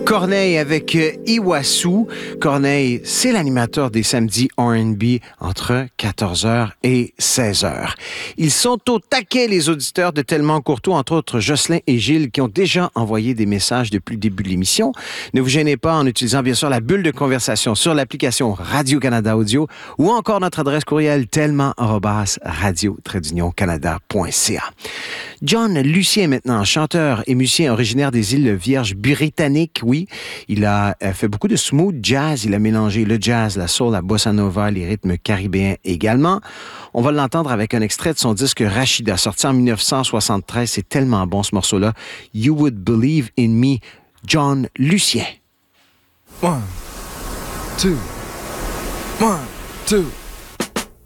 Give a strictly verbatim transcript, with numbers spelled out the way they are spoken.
Corneille avec euh, Iwasu. Corneille, c'est l'animateur des samedis R and B entre quatorze heures et seize heures. Ils sont au taquet, les auditeurs de Tellement Courtois, entre autres Jocelyn et Gilles, qui ont déjà envoyé des messages depuis le début de l'émission. Ne vous gênez pas en utilisant bien sûr la bulle de conversation sur l'application Radio-Canada Audio ou encore notre adresse courriel tellement arobase radio-canada point c a. John Lucien maintenant, chanteur et musicien originaire des îles Vierges britanniques, oui. Il a fait beaucoup de smooth jazz. Il a mélangé le jazz, la soul, la bossa nova, les rythmes caribéens également. On va l'entendre avec un extrait de son disque Rachida, sorti en dix-neuf cent soixante-treize. C'est tellement bon ce morceau-là. You Would Believe in Me, John Lucien. One, two, one, two.